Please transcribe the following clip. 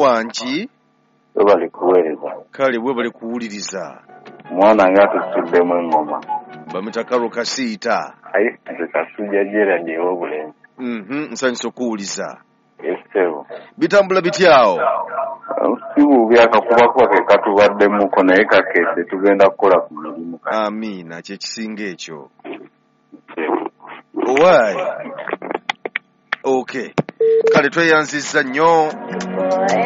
wangi bali kuweereza kale bwe bali kuwuliriza mwana nga tusuddemu engoma bamutakalo kasiita ayi nze kasujja Gerard ew'obulenzi nsanyusa okuwuliza esebo bitambula bityawo sibuubi akakubakuba ke katubaddemuko naye kakedde tugenda kukola ku mirimu amiina kyekisinga ekyo owaayi okay kale tweyanzizza nnyo